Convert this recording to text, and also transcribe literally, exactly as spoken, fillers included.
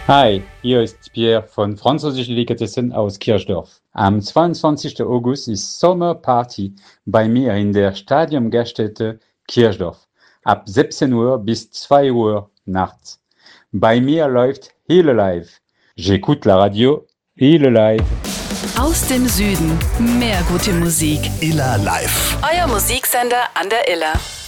Hi, hier ist Pierre von Französische Delikatessen aus Kirchdorf. Am zweiundzwanzigsten August ist Sommerparty bei mir in der Stadion-Gaststätte Kirchdorf. Ab siebzehn Uhr bis zwei Uhr nachts. Bei mir läuft Hele Live. J'écoute la radio, Hele Live. Aus dem Süden mehr gute Musik. Iller Live. Euer Musiksender an der Iller.